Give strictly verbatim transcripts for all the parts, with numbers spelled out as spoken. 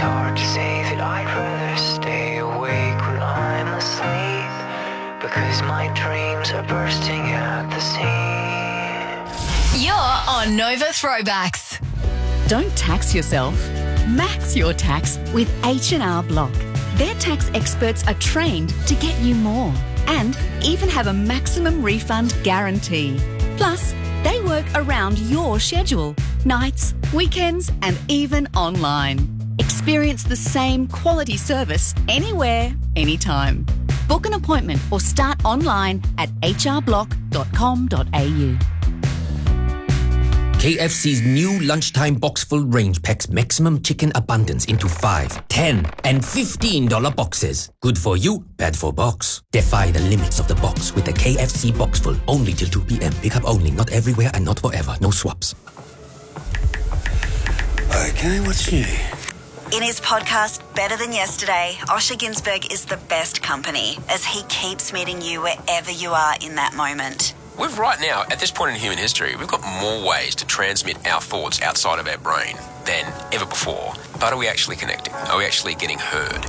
hard to say that I'd rather stay awake when I'm asleep, because my dreams are bursting at the seams. You're on Nova Throwbacks. Don't tax yourself. Max your tax with H and R Block. Their tax experts are trained to get you more and even have a maximum refund guarantee. Plus, they work around your schedule, nights, weekends, and even online. Experience the same quality service anywhere, anytime. Book an appointment or start online at h r block dot com dot a u. K F C's new lunchtime box-full range packs maximum chicken abundance into five, ten, and fifteen dollar boxes. Good for you, bad for box. Defy the limits of the box with the K F C Boxful. Only till two p.m. Pick up only, not everywhere and not forever. No swaps. Okay, what's new? In his podcast, Better Than Yesterday, Osher Ginsberg is the best company as he keeps meeting you wherever you are in that moment. We've right now, at this point in human history, we've got more ways to transmit our thoughts outside of our brain than ever before. But are we actually connecting? Are we actually getting heard?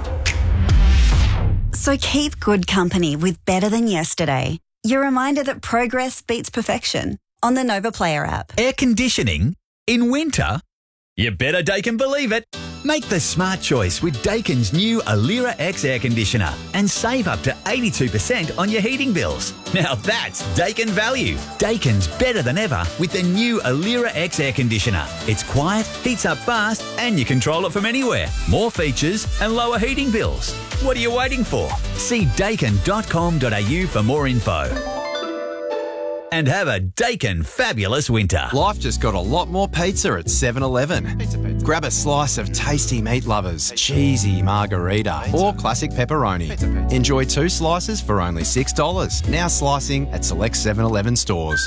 So keep good company with Better Than Yesterday. Your reminder that progress beats perfection on the Nova Player app. Air conditioning in winter? You better Daikin believe it. Make the smart choice with Daikin's new Alira X air conditioner and save up to eighty-two percent on your heating bills. Now that's Daikin value. Daikin's better than ever with the new Alira X air conditioner. It's quiet, heats up fast, and you control it from anywhere. More features and lower heating bills. What are you waiting for? See daikin dot com dot a u for more info. And have a Daikin fabulous winter. Life just got a lot more pizza at seven eleven. Pizza, pizza. Grab a slice of tasty meat lovers, cheesy margarita, pizza. Or classic pepperoni. Pizza, pizza. Enjoy two slices for only six dollars. Now slicing at select seven eleven stores.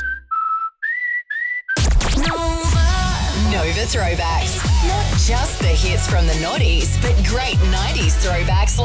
Nova Throwbacks. Not just the hits from the noughties, but great nineties throwbacks like